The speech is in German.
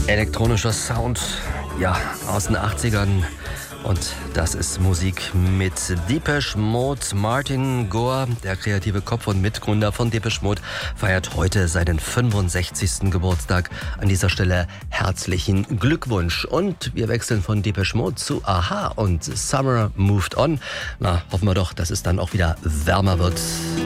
Elektronischer Sound, ja, aus den 80ern. Und das ist Musik mit Depeche Mode. Martin Gore, der kreative Kopf und Mitgründer von Depeche Mode, feiert heute seinen 65. Geburtstag. An dieser Stelle herzlichen Glückwunsch. Und wir wechseln von Depeche Mode zu Aha und Summer Moved On. Na, hoffen wir doch, dass es dann auch wieder wärmer wird.